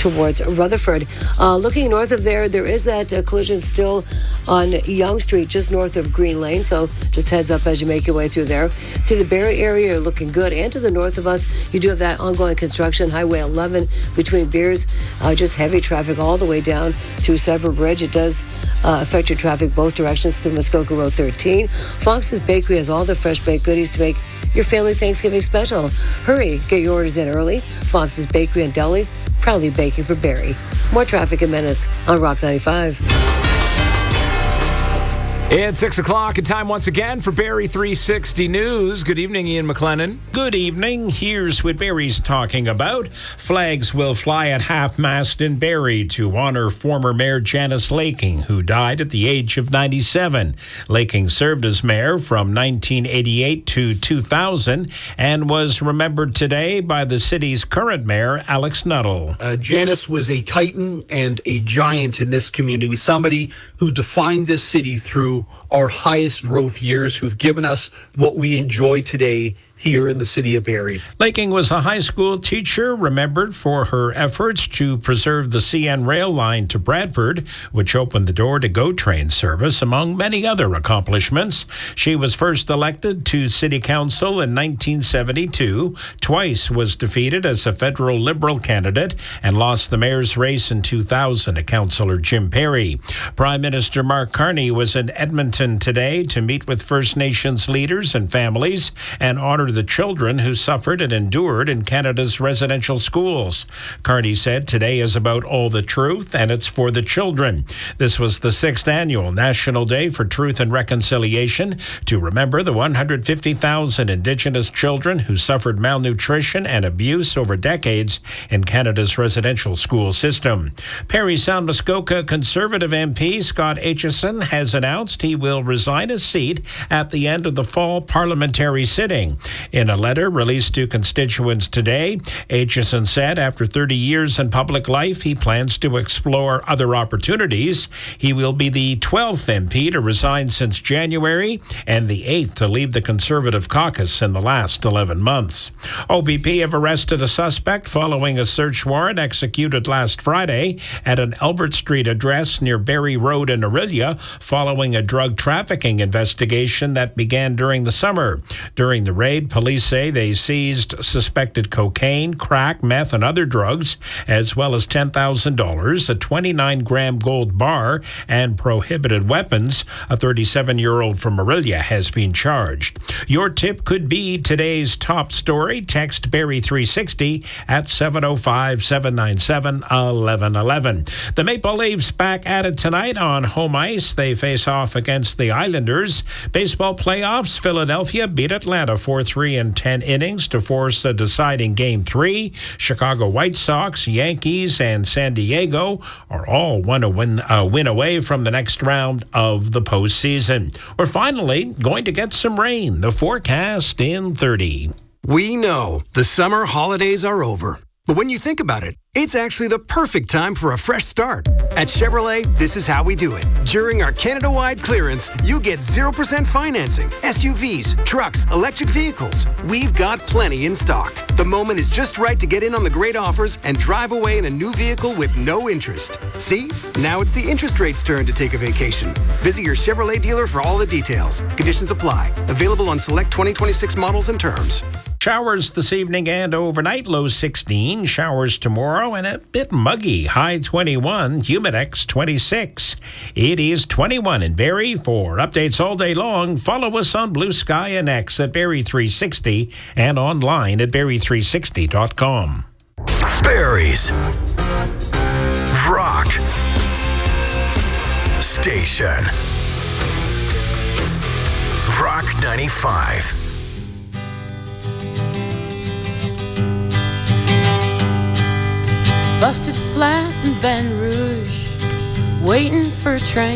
towards Rutherford. Looking north of there is that collision still on Yonge Street, just north of Green Lane. So just heads up as you make your way through there. To the Barrie area, you're looking good. And to the north of us, you do have that ongoing construction, Highway 11 between Beers. Just heavy traffic all the way down through Severn Bridge. It does affect your traffic both directions through Muskoka Road 13. Fox's Bakery has all the fresh baked goodies to make your family's Thanksgiving special. Hurry, get your orders in early. Fox's Bakery and Deli, proudly baking for Barrie. More traffic in minutes on Rock 95. It's 6 o'clock and time once again for Barrie 360 News. Good evening, Ian McLennan. Good evening. Here's what Barrie's talking about. Flags will fly at half-mast in Barrie to honor former Mayor Janice Laking, who died at the age of 97. Laking served as mayor from 1988 to 2000 and was remembered today by the city's current mayor, Alex Nuttall. Janice was a titan and a giant in this community, somebody who defined this city through our highest growth years, who've given us what we enjoy today here in the city of Barrie. Laking was a high school teacher, remembered for her efforts to preserve the CN rail line to Bradford, which opened the door to GO train service, among many other accomplishments. She was first elected to City Council in 1972, twice was defeated as a federal Liberal candidate, and lost the mayor's race in 2000 to Councillor Jim Perry. Prime Minister Mark Carney was in Edmonton today to meet with First Nations leaders and families and honor the children who suffered and endured in Canada's residential schools. Carney said today is about all the truth and it's for the children. This was the 6th annual National Day for Truth and Reconciliation to remember the 150,000 Indigenous children who suffered malnutrition and abuse over decades in Canada's residential school system. Parry Sound Muskoka Conservative MP Scott Aitchison has announced he will resign his seat at the end of the fall parliamentary sitting. In a letter released to constituents today, Aitchison said after 30 years in public life, he plans to explore other opportunities. He will be the 12th MP to resign since January and the 8th to leave the Conservative caucus in the last 11 months. OBP have arrested a suspect following a search warrant executed last Friday at an Albert Street address near Barrie Road in Orillia following a drug trafficking investigation that began during the summer. During the raid, police say they seized suspected cocaine, crack, meth, and other drugs, as well as $10,000, a 29-gram gold bar, and prohibited weapons. A 37-year-old from Orillia has been charged. Your tip could be today's top story. Text Barrie 360 at 705-797-1111. The Maple Leafs back at it tonight on home ice. They face off against the Islanders. Baseball playoffs, Philadelphia beat Atlanta 4-3 in 10 innings to force a deciding Game 3. Chicago White Sox, Yankees, and San Diego are all one win away from the next round of the postseason. We're finally going to get some rain. The forecast in 30. We know the summer holidays are over. But when you think about it, it's actually the perfect time for a fresh start. At Chevrolet, this is how we do it. During our Canada-wide clearance, you get 0% financing, SUVs, trucks, electric vehicles. We've got plenty in stock. The moment is just right to get in on the great offers and drive away in a new vehicle with no interest. See? Now it's the interest rate's turn to take a vacation. Visit your Chevrolet dealer for all the details. Conditions apply. Available on select 2026 models and terms. Showers this evening and overnight, low 16. Showers tomorrow and a bit muggy, high 21, Humidex 26. It is 21 in Barrie. For updates all day long, follow us on Blue Sky and X at Barrie 360 and online at Barrie360.com. Barrie's Rock Station. Rock 95. Busted flat in Baton Rouge, waiting for a train.